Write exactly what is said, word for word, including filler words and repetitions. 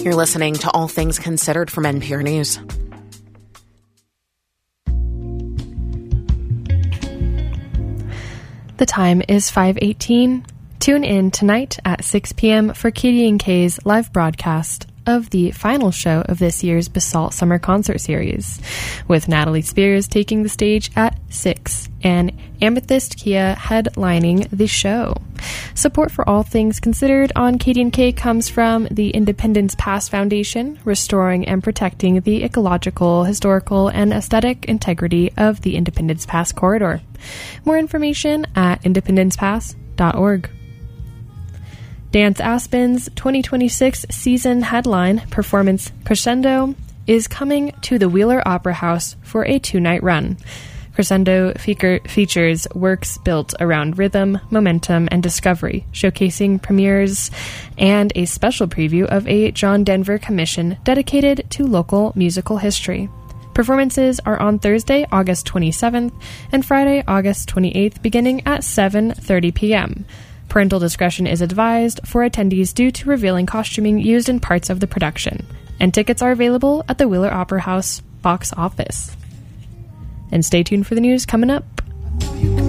You're listening to All Things Considered from N P R News. The time is five eighteen. Tune in tonight at six p.m. for K D N K's live broadcast of the final show of this year's Basalt Summer Concert Series, with Natalie Spears taking the stage at six and Amethyst Kia headlining the show. Support for All Things Considered on K D N K comes from the Independence Pass Foundation, restoring and protecting the ecological, historical, and aesthetic integrity of the Independence Pass corridor. More information at independence pass dot org. Dance Aspen's twenty twenty-six season headline performance Crescendo is coming to the Wheeler Opera House for a two-night run. Crescendo fe- features works built around rhythm, momentum, and discovery, showcasing premieres and a special preview of a John Denver commission dedicated to local musical history. Performances are on Thursday, August twenty-seventh, and Friday, August twenty-eighth, beginning at seven thirty p.m. Parental discretion is advised for attendees due to revealing costuming used in parts of the production, and tickets are available at the Wheeler Opera House box office. And stay tuned for the news coming up.